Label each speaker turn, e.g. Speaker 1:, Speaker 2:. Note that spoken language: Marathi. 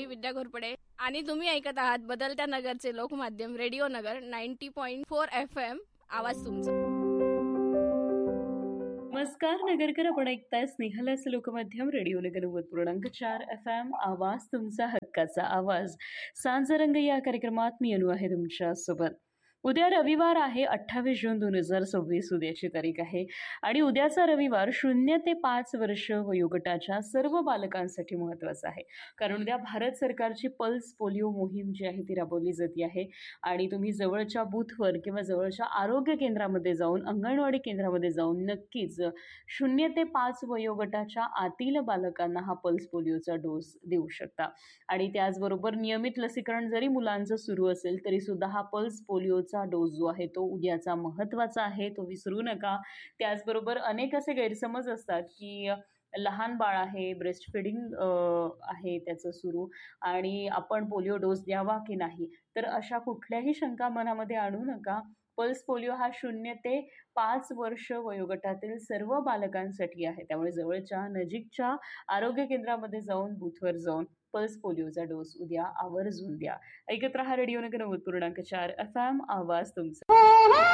Speaker 1: विद्या घोरपडे आणि तुम्ही ऐकत आहात बदलत्या नगरचे लोकमाध्यम रेडिओ नगर 90.4 FM. आवाज तुमचा.
Speaker 2: नमस्कार नगरकर, आपण ऐकताय स्नेहलाचं लोकमाध्यम रेडिओ नगर 90.4 FM. आवाज तुमचा, हक्काचा आवाज. सांजरंग या कार्यक्रमात मी अनु आहे तुमच्या सोबत. उद्या रविवार आहे, 28 जून 2026 उद्याची तारीख आहे. आणि उद्याचा रविवार 0 ते 5 वर्ष वयोगटाच्या सर्व बालकांसाठी महत्त्वाचा आहे. कारण उद्या भारत सरकारची पल्स पोलिओ मोहीम जी आहे ती राबवली जाते आहे. आणि तुम्ही जवळच्या बूथवर किंवा जवळच्या आरोग्य केंद्रामध्ये जाऊन, अंगणवाडी केंद्रामध्ये जाऊन नक्कीच 0 ते 5 वयोगटाच्या आतील बालकांना हा पल्स पोलिओचा डोस देऊ शकता. आणि त्याचबरोबर नियमित लसीकरण जरी मुलांचं सुरू असेल तरी सुद्धा हा पल्स पोलिओचा डोस जो आहे तो उद्याचा महत्त्वाचा आहे, तो विसरू नका. त्याचबरोबर अनेक असे गैरसमज असतात की लहान बाळ आहे, ब्रेस्ट फिडिंग आहे त्याचं सुरू, आणि आपण पोलिओ डोस द्यावा की नाही. तर अशा कुठल्याही शंका मनामध्ये आणू नका. पल्स पोलिओ हा 0 ते 5 वर्ष वयोगटातील सर्व बालकांसाठी आहे. त्यामुळे जवळच्या नजीकच्या आरोग्य केंद्रामध्ये जाऊन, बूथवर जाऊन पल्स पोलिओचा डोस उद्या आवर्जून द्या. ऐकत रहा रेडिओ नगर 90.4 FM. आवाज तुमचा.